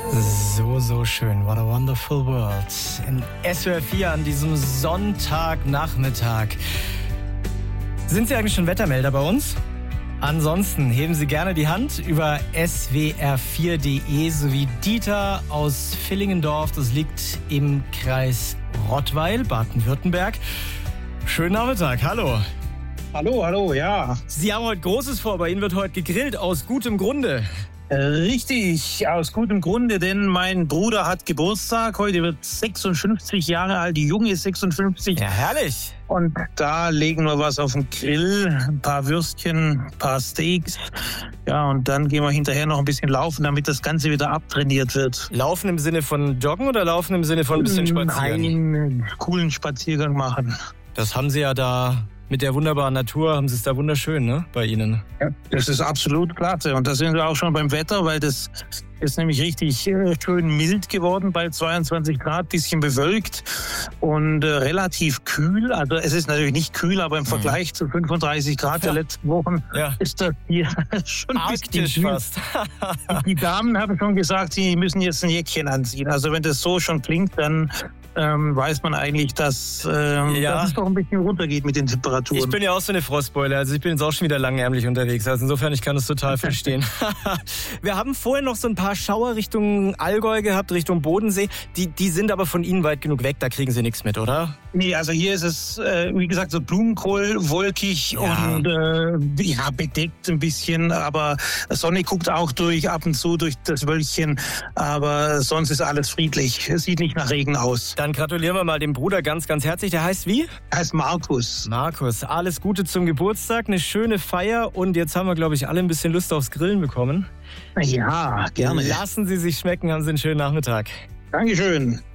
So schön. What a wonderful world. In SWR 4 an diesem Sonntagnachmittag. Sind Sie eigentlich schon Wettermelder bei uns? Ansonsten heben Sie gerne die Hand über swr4.de sowie Dieter aus Villingendorf. Das liegt im Kreis Rottweil, Baden-Württemberg. Schönen Nachmittag. Hallo. Hallo, ja. Sie haben heute Großes vor. Bei Ihnen wird heute gegrillt, aus gutem Grunde. Richtig, aus gutem Grunde, denn mein Bruder hat Geburtstag. Heute wird 56 Jahre alt, die Junge ist 56. Ja, herrlich. Und da legen wir was auf den Grill, ein paar Würstchen, ein paar Steaks. Ja, und dann gehen wir hinterher noch ein bisschen laufen, damit das Ganze wieder abtrainiert wird. Laufen im Sinne von Joggen oder laufen im Sinne von ein bisschen spazieren? Einen coolen Spaziergang machen. Das haben Sie ja da mit der wunderbaren Natur, haben Sie es da wunderschön, ne, bei Ihnen. Ja, das ist absolut klasse. Und da sind wir auch schon beim Wetter, weil das ist nämlich richtig schön mild geworden bei 22 Grad, bisschen bewölkt und relativ kühl. Also es ist natürlich nicht kühl, aber im Vergleich zu 35 Grad der letzten Wochen ist das hier schon ein bisschen kühl. Fast. Die Damen haben schon gesagt, sie müssen jetzt ein Jäckchen anziehen. Also wenn das so schon klingt, dann weiß man eigentlich, dass es doch ein bisschen runtergeht mit den Temperaturen. Ich bin ja auch so eine Frostbeule, also ich bin jetzt auch schon wieder langärmlich unterwegs. Also insofern, ich kann das total verstehen. Wir haben vorhin noch so ein paar Schauer Richtung Allgäu gehabt, Richtung Bodensee. Die sind aber von Ihnen weit genug weg, da kriegen Sie nichts mit, oder? Nee, also hier ist es, wie gesagt, so Blumenkohl, wolkig und bedeckt ein bisschen. Aber Sonne guckt auch durch, ab und zu durch das Wölkchen. Aber sonst ist alles friedlich. Es sieht nicht nach Regen aus. Dann gratulieren wir mal dem Bruder ganz, ganz herzlich. Der heißt wie? Er heißt Markus. Markus, alles Gute zum Geburtstag, eine schöne Feier. Und jetzt haben wir, glaube ich, alle ein bisschen Lust aufs Grillen bekommen. Ja, gerne. Lassen Sie sich schmecken, haben Sie einen schönen Nachmittag. Dankeschön.